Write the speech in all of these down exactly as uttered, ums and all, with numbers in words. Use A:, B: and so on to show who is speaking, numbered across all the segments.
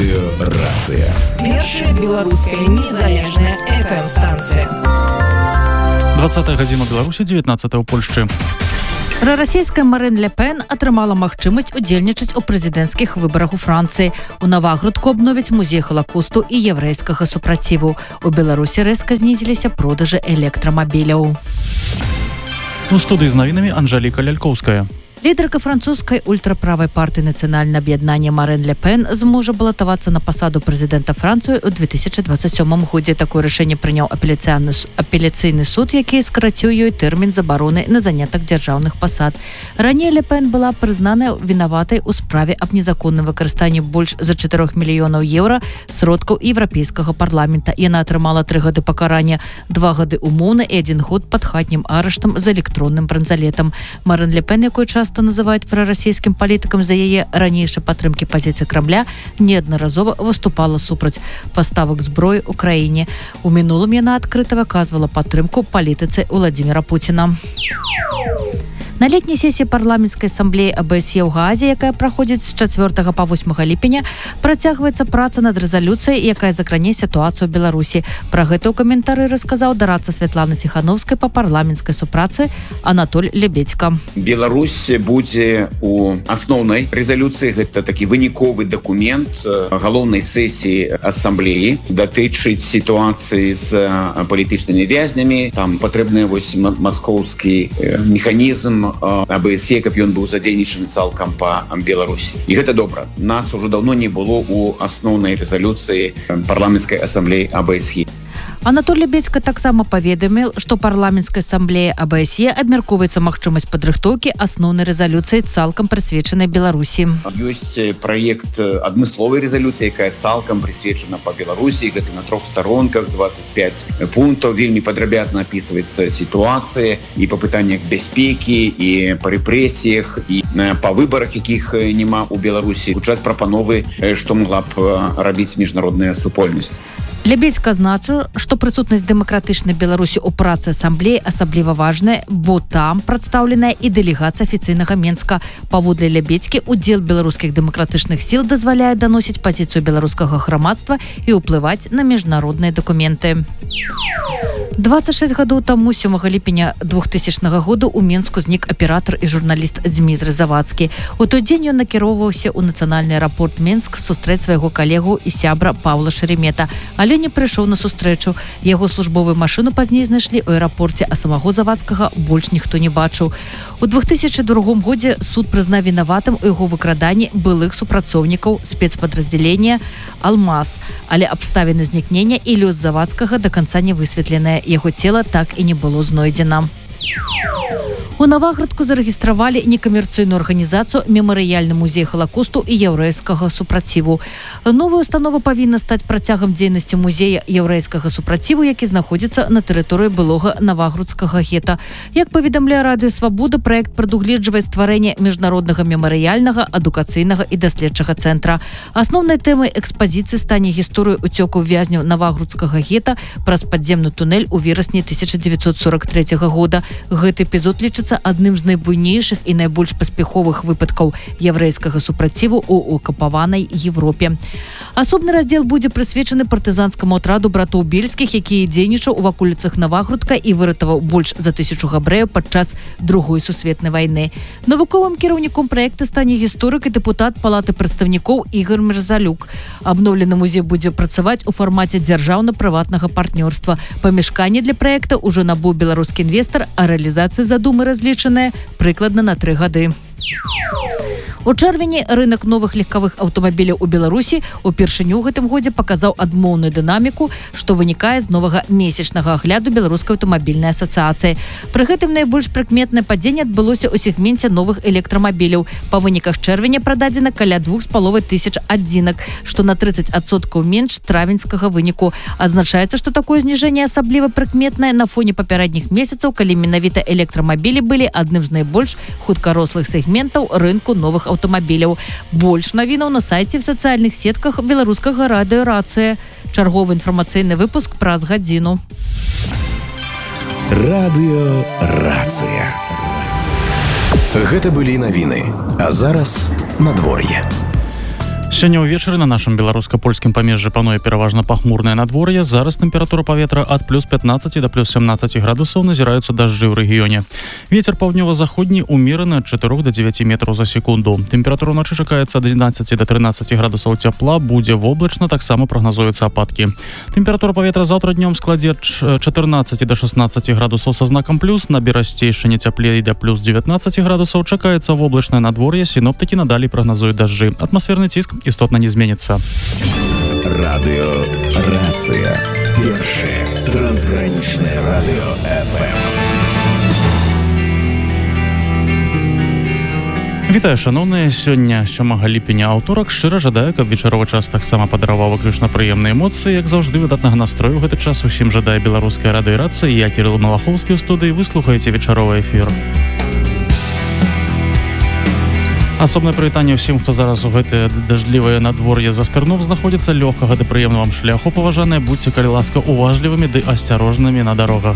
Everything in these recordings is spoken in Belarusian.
A: Радыёрацыя.
B: Першая беларуская незалежная эф эм-станцыя.
C: двадцатая гадзіна Беларусі, дзевятнадцатая ў Польшчы.
D: Прарасійская Марин Ле Пен атрымала магчымасць удзельнічаць у прэзідэнцкіх выбарах у Францыі. У Наваградку абновяць музей Халакосту і яўрэйскага супраціву. У Беларусі рэзка знізіліся продажы электрамабіляў.
C: У студыі з навінамі Анжэліка Лялькоўская.
D: Лідерка французскай ультраправай партыі «Нацыянальнае аб'яднанне» Марин Ле Пен зможа балатавацца на пасаду прэзідэнта Францыі ў две тысячы двадцать сёмым годзе. Такое рашэнне прыняў апеляцыйны, апеляцыйны суд, які скараціў ёй тэрмін забароны на занятак дзяржаўных пасад. Раней Ле Пен была прызнаная вінаватай у справе аб незаконным выкарыстанні больш за чатырох мільёнаў еўра сродкаў еўрапейскага парламента. Яна атрымала тры гады пакарання, два гады умоўна і адзін год пад хатнім арыштам з электронным бранзалетам. Марин Ле Пен, якой часта называюць прарасійскім палітыкам за яе ранейшай падтрымкі пазіцыі Крамля, неаднаразова выступала супраць паставак зброі ў краіне. У мінулым яна адкрыта выказвала падтрымку палітыцы Владзіміра Пуціна. На летняй сесіі парламенцкай асамблеі а бэ эс е ў Гаазе, якая праходзіць з чацвёртага па восьмага ліпеня, працягваецца праца над рэзалюцыяй, якая закране сітуацыю ў Беларусі. Пра гэта ў каментары расказаў дарадца Святланы Ціхановскай па парламенцкай супрацы Анатоль Лебедзька.
E: Беларусь будзе у асноўнай рэзалюцыі. Гэта такі выніковы дакумент галоўнай сесіі асамблеі, датычыць сітуацыі з палітычнымі вязнямі. Там патрэбны вось маскоўскі механізм а бэ эс е, каб ён быў задзейнічаны цалкам па Беларусі. І гэта добра. Нас ужо даўно не было ў асноўнай рэзалюцыі парламенцкай асамблеі а бэ эс е.
D: Анатоль Лебедзька таксама паведаміў, што парламенцкая асамблея а бэ эс е абмяркоўваецца магчымасць падрыхтоўкі асноўнай рэзалюцыі цалкам прысвечанай Беларусі.
E: Ёсць праект адмысловай рэзалюцыі, якая цалкам прысвечана па Беларусі. Гэта на трох старонках, двадцать пять пунктаў. Вельмі падрабязна апісваецца сітуацыя і па пытаннях бяспекі, і па рэпрэсіях, і па выбарах, якіх няма ў Беларусі. Гучаць прапановы, што могла б рабіць міжнародная супольнасць.
D: Лебедзька значыў, што прысутнасць дэмакратычнай Беларусі ў працы асамблеі асабліва важная, бо там прадстаўленая і дэлегацыя афіцыйнага Менска. Паводле Лебедзькі, удзел беларускіх дэмакратычных сіл дазваляе даносіць пазіцыю беларускага грамадства і ўплываць на міжнародныя дакументы. двадцать шесть гадоў таму, сёмага ліпеня двухтысячнага году, у Менску знік аператар і журналіст Дзмітрый Завадскі. У той дзень ён накіроўваўся ў нацыянальны аэрапорт Менск сустрэць свайго калегу і сябра Паўла Шеремета, але не прыйшоў на сустрэчу. Яго службовую машыну пазней знайшлі ў аэрапорце, а самого Завадскага больш ніхто не бачыў. У две тысячи другом годзе суд прызнаў вінаватым у яго выкраданні былых супрацоўнікаў спецпадраздзялення «Алмаз», але абставіны знікнення і лёс Завадскага да канца не высветленыя. Яго цела так і не было знойдзена. У Наваградку зарэгістравалі некамерцыйную арганізацыю «Мемарыяльны музей Халакосту і яўрэйскага супраціву». Новая установа павінна стаць працягам дзейнасці музея яўрэйскага супраціву, які знаходзіцца на тэрыторыі былога Наваградскага гета. Як паведамляе Радыё Свабода, праект прадугледжвае стварэнне міжнароднага мемарыяльнага, адукацыйнага і даследчага цэнтра. Асноўнай тэмай экспазіцыі стане гісторыя уцёкаў вязняў Наваградскага гета праз падземны тунэль у верасні тысяча девятьсот сорок третьего года. Гэты эпізод лічыцца адным з найбуйнейшых і найбольш паспяховых выпадкаў яўрэйскага супраціву ў акупаванай Европе. Асобны раздзел будзе прысвечаны партызанскаму атраду братоў Бельскіх, які дзейнічаў у ваколіцах Наваградка і выратаваў больш за тысячу габрэяў падчас другой сусветнай вайны. Навуковым кіраўніком праекта стане гісторык і дэпутат Палаты прадстаўнікоў Ігор Мірзалюк. Абноўлены музей будзе працаваць у фармаце дзяржаўна-прыватнага партнёрства. Памяшканне для праекта ўжо набыў беларускі інвестар, а рэалізацыя задумы разлічаная прыкладна на тры гады. У чэрвені рынок новых легкавых аўтамабіляў у Беларусі упершыню ў гэтым годзе паказаў адмоўную дынаміку, што вынікае з новага месячнага агляду беларускай аўтамабільнай асацыяцыі. Пры гэтым найбольш прыкметнае падзенне адбылося ў сегменце новых электрамабіляў. Па выніках чэрвеня прададзена каля двух з паловай тысяч адзінак, што на тридцать адсоткаў менш травеньскага выніку. Адзначаецца, што такое зніжэнне асабліва прыкметнае на фоне папярэдніх месяцаў, калі менавіта электрамабілі былі адным з найбольш хуткарослых сегментаў рынку новых аўтамабіляў. Больш навінаў на сайце в сацыяльных сетках беларускага радыёрацыя. Чарговы інфармацыйны выпуск праз гадзіну.
A: Радыёрацыя. Гэта былі навіны. А зараз надвор'е.
C: Сёння ўвечары на нашым беларуска-польскім памежжы пануе пераважна пахмурнае надвор'е. Зараз тэмпература паветра ад плюс пятнаццаць да плюс сямнаццаць градусаў, назіраюцца дажджы ў рэгіёне. Вецер паўднёва-заходні умераны ад чатырох да дзевяці метраў за секунду. Тэмпература ўначы чакаецца ад адзінаццаці да трынаццаці градусаў цяпла, будзе воблачна, таксама прагназуюцца ападкі. Тэмпература паветра заўтра днём складзе чатырнаццаць да шаснаццаці градусаў са знакам плюс, на берасцейшыне цяплей да плюс дзевятнаццаць градусаў, чакаецца воблачнае надвор'е, сіноптыкі надалей прагназуюць дажджы. Атмасферны ціск істотна не зменіцца.
A: Радыё Рацыя. Першае трансгранічнае радыё эф эм.
C: Вітаю, шановныя, сёння сёмага ліпеня аўторак. Шчыра жадаю, каб вечаровы час таксама падараваў выключна прыемныя эмоцыі. Як заўжды, выдатнага настрою ў гэты час усім жадае беларуская радыё Рацыя. Я Кірыл Малахоўскі ў студыі. Вы слухаеце вечаровы эфір. Асобнае прывітанне ўсім, хто зараз у гэтае дажджлівае надвор'е за стырнов знаходзіцца. Лёгкага ды прыемнага вам шляху, паважаныя, будьце, калі ласка, уважлівымі ды асцярожнымі на дарогах.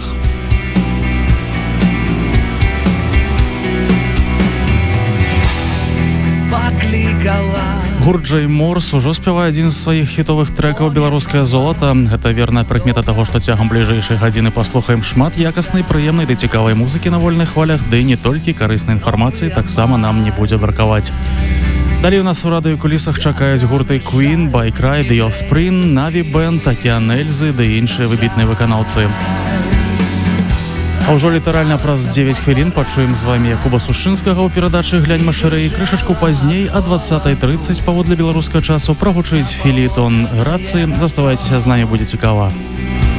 C: Гурт Джэй Морс ужо спявае адзін з сваіх хітовых трэкаў «Беларускае золата». Гэта верная прыкмета таго, што цягам бліжэйшай гадзіны паслухаем шмат якаснай, прыемнай ды цікавай музыкі на вольных хвалях, ды і не толькі карыснай інфармацыі таксама нам не будзе бракаваць. Далей у нас у радыёкулісах чакаюць гурты Queen, By Cry, The Offspring, Navi Band, Океан Эльзы ды іншыя выбітныя выканаўцы. А ўжо літаральна праз дзевяць хвілін пачуем з вамі Якуба Сушынскага ў перадачы «Гляньма шырэй». Крышачку пазней а дваццатай трыццаць паводле беларускага часу прагучыць фелетон Рацыі. Заставайцеся з намі, будзе цікава.